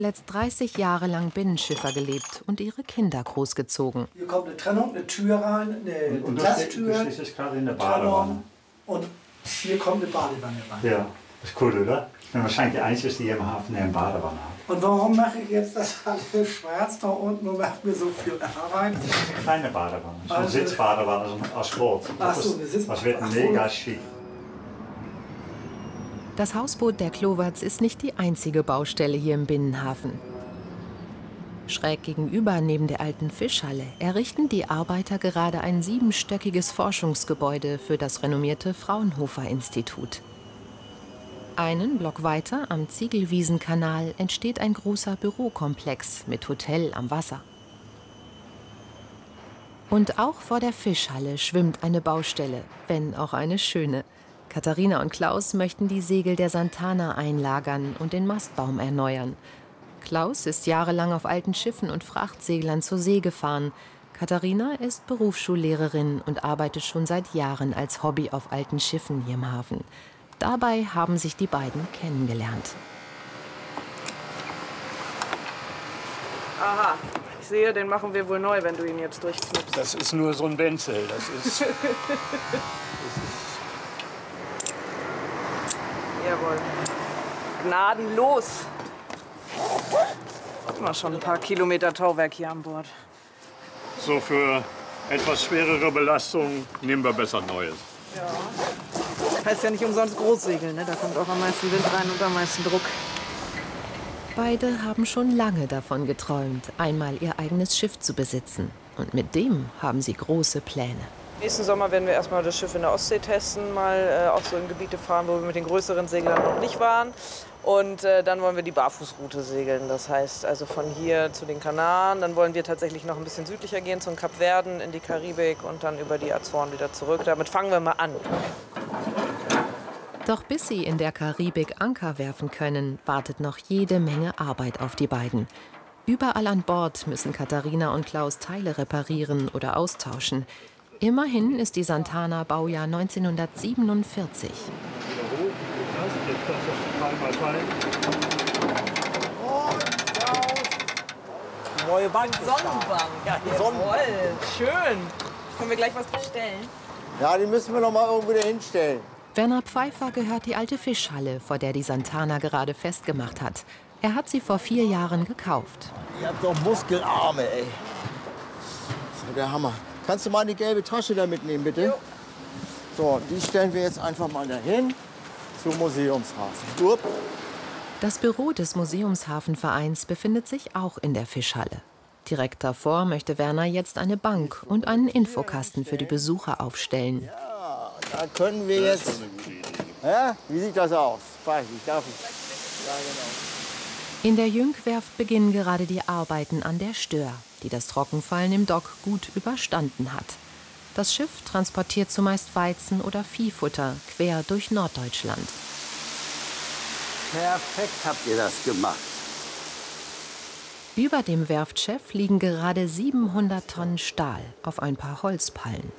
Letzt 30 Jahre lang Binnenschiffer gelebt und ihre Kinder großgezogen. Hier kommt eine Trennung, eine Tür rein, eine Glastür, das ist gerade in der Badewanne. Und hier kommt eine Badewanne rein. Ja, das ist cool, oder? Ich bin wahrscheinlich die Einzige, die im Hafen eine Badewanne hat. Und warum mache ich jetzt das alles schwarz da unten und mache mir so viel Arbeit? Das ist eine kleine Badewanne, so eine Sitzbadewanne aus Gold. Ach so, eine Sitzbadewanne. Das wird mega schick. Das Hausboot der Klowerts ist nicht die einzige Baustelle hier im Binnenhafen. Schräg gegenüber, neben der alten Fischhalle, errichten die Arbeiter gerade ein 7-stöckiges Forschungsgebäude für das renommierte Fraunhofer-Institut. Einen Block weiter, am Ziegelwiesenkanal, entsteht ein großer Bürokomplex mit Hotel am Wasser. Und auch vor der Fischhalle schwimmt eine Baustelle, wenn auch eine schöne. Katharina und Klaus möchten die Segel der Santana einlagern und den Mastbaum erneuern. Klaus ist jahrelang auf alten Schiffen und Frachtseglern zur See gefahren. Katharina ist Berufsschullehrerin und arbeitet schon seit Jahren als Hobby auf alten Schiffen hier im Hafen. Dabei haben sich die beiden kennengelernt. Aha, ich sehe, den machen wir wohl neu, wenn du ihn jetzt durchknipst. Das ist nur so ein Benzel. Das ist Jawohl. Gnadenlos. Immer schon ein paar Kilometer Tauwerk hier an Bord. So für etwas schwerere Belastung nehmen wir besser Neues. Ja. Heißt ja nicht umsonst Großsegeln, ne? Da kommt auch am meisten Wind rein und am meisten Druck. Beide haben schon lange davon geträumt, einmal ihr eigenes Schiff zu besitzen. Und mit dem haben sie große Pläne. Nächsten Sommer werden wir erstmal das Schiff in der Ostsee testen, mal auch so in Gebiete fahren, wo wir mit den größeren Seglern noch nicht waren. Und dann wollen wir die Barfußroute segeln. Das heißt also von hier zu den Kanaren. Dann wollen wir tatsächlich noch ein bisschen südlicher gehen, zum Kap Verden, in die Karibik und dann über die Azoren wieder zurück. Damit fangen wir mal an. Doch bis sie in der Karibik Anker werfen können, wartet noch jede Menge Arbeit auf die beiden. Überall an Bord müssen Katharina und Klaus Teile reparieren oder austauschen. Immerhin ist die Santana Baujahr 1947. Neue Bank. Sonnenbank. Ja, jawohl. Schön. Können wir gleich was bestellen? Ja, die müssen wir noch mal irgendwo da hinstellen. Werner Pfeiffer gehört die alte Fischhalle, vor der die Santana gerade festgemacht hat. Er hat sie vor 4 Jahren gekauft. Ihr habt doch Muskelarme, ey. Das ist der Hammer. Kannst du mal die gelbe Tasche da mitnehmen, bitte? Jo. So, die stellen wir jetzt einfach mal dahin zum Museumshafen. Upp. Das Büro des Museumshafenvereins befindet sich auch in der Fischhalle. Direkt davor möchte Werner jetzt eine Bank und einen Infokasten für die Besucher aufstellen. Ja, da können wir jetzt... Ja, wie sieht das aus? Weiß ich, darf ich? Ja, genau. In der Jünkwerft beginnen gerade die Arbeiten an der Stör, die das Trockenfallen im Dock gut überstanden hat. Das Schiff transportiert zumeist Weizen oder Viehfutter quer durch Norddeutschland. Perfekt habt ihr das gemacht. Über dem Werftchef liegen gerade 700 Tonnen Stahl auf ein paar Holzpallen.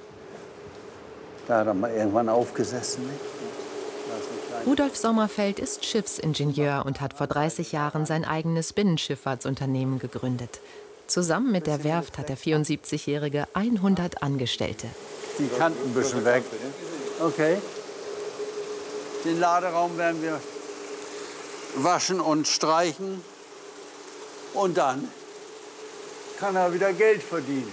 Da hat er mal irgendwann aufgesessen, nicht? Rudolf Sommerfeld ist Schiffsingenieur und hat vor 30 Jahren sein eigenes Binnenschifffahrtsunternehmen gegründet. Zusammen mit der Werft hat der 74-Jährige 100 Angestellte. Die Kanten ein bisschen weg. Okay. Den Laderaum werden wir waschen und streichen. Und dann kann er wieder Geld verdienen.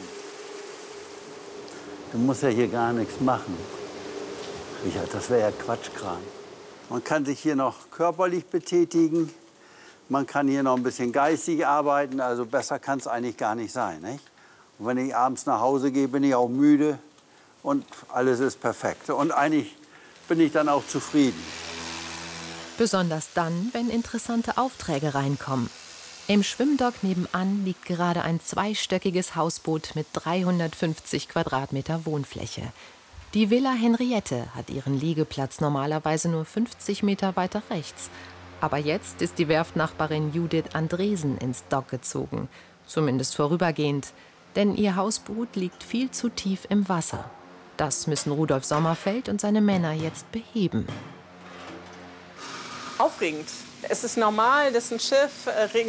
Du musst ja hier gar nichts machen. Richard, das wäre ja Quatschkram. Man kann sich hier noch körperlich betätigen. Man kann hier noch ein bisschen geistig arbeiten. Also besser kann es eigentlich gar nicht sein, nicht? Und wenn ich abends nach Hause gehe, bin ich auch müde. Und alles ist perfekt. Und eigentlich bin ich dann auch zufrieden. Besonders dann, wenn interessante Aufträge reinkommen. Im Schwimmdock nebenan liegt gerade ein 2-stöckiges Hausboot mit 350 Quadratmeter Wohnfläche. Die Villa Henriette hat ihren Liegeplatz normalerweise nur 50 Meter weiter rechts. Aber jetzt ist die Werftnachbarin Judith Andresen ins Dock gezogen. Zumindest vorübergehend. Denn ihr Hausboot liegt viel zu tief im Wasser. Das müssen Rudolf Sommerfeld und seine Männer jetzt beheben. Aufregend. Es ist normal, dass ein Schiff